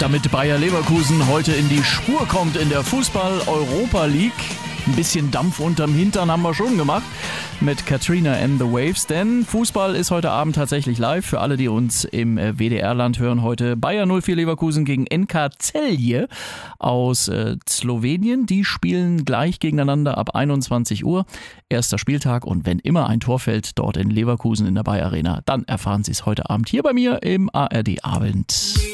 damit Bayer Leverkusen heute in die Spur kommt in der Fußball-Europa League. Ein bisschen Dampf unterm Hintern haben wir schon gemacht mit Katrina and the Waves, denn Fußball ist heute Abend tatsächlich live. Für alle, die uns im WDR-Land hören, heute Bayer 04 Leverkusen gegen NK Celje aus Slowenien. Die spielen gleich gegeneinander ab 21 Uhr. Erster Spieltag, und wenn immer ein Tor fällt dort in Leverkusen in der Bayer Arena, dann erfahren Sie es heute Abend hier bei mir im ARD Abend.